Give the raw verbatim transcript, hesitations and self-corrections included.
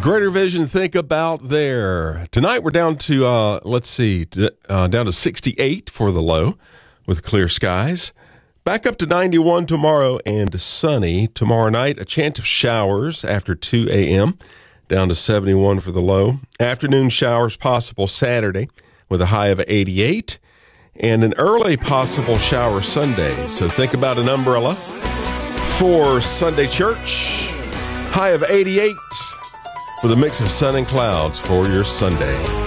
Greater Vision, think about there. Tonight we're down to, uh, let's see, uh, down to sixty-eight for the low with clear skies. Back up to ninety-one tomorrow and sunny. Tomorrow night, a chance of showers after two a.m., down to seventy-one for the low. Afternoon showers possible Saturday with a high of eighty-eight. And an early possible shower Sunday. So think about an umbrella for Sunday church. High of eighty-eight with a mix of sun and clouds for your Sunday.